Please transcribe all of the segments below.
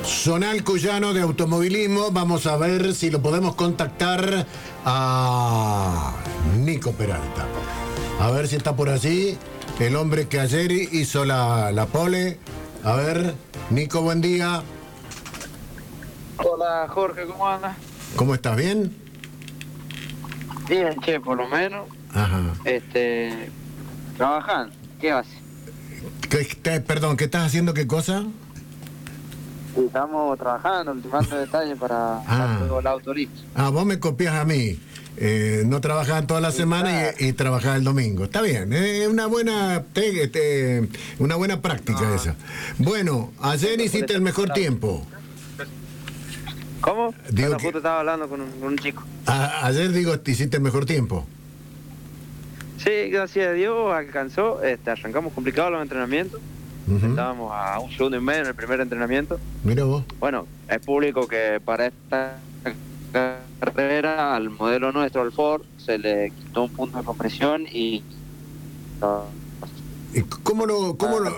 Zonal Cuyano de Automovilismo. Vamos a ver si lo podemos contactar a Nico Peralta. A ver si está por allí. El hombre que ayer hizo la pole. A ver, Nico, buen día. Hola Jorge, ¿cómo andas? ¿Cómo estás? ¿Bien? Bien, che, por lo menos. Ajá. Trabajando, ¿qué haces? Perdón, ¿qué estás haciendo? ¿Qué cosa? Estamos trabajando, ultimando detalles para luego el auto listo. Vos me copias a mí. No trabajás toda la semana claro. y trabajás el domingo. Está bien, es una buena práctica esa. Bueno, ayer hiciste el mejor tiempo. ¿Cómo? Digo Bueno, que- justo estaba hablando con un chico. Ayer hiciste el mejor tiempo. Sí, gracias a Dios alcanzó. Arrancamos complicados los entrenamientos. Ujú. Estábamos a 1 segundo y medio en el primer entrenamiento. Mira vos. Bueno, es público que para esta carrera al modelo nuestro, al Ford, se le quitó un punto de compresión y ¿Y cómo lo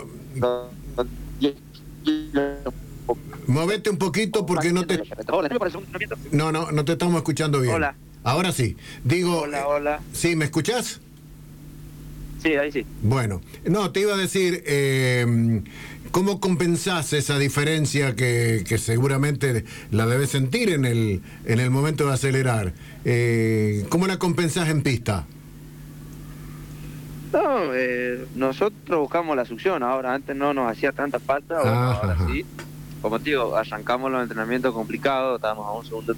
movete un poquito porque no te no te estamos escuchando bien? Hola. Ahora sí. Digo, Hola. ¿sí me escuchás? Sí, ahí sí. Bueno, no, te iba a decir, ¿cómo compensás esa diferencia que seguramente la debes sentir en el momento de acelerar? ¿Cómo la compensás en pista? No, nosotros buscamos la succión. Ahora, antes no nos hacía tanta falta, bueno, ahora Ajá. sí. Como te digo, arrancamos los entrenamientos complicados, estábamos a 1 segundo y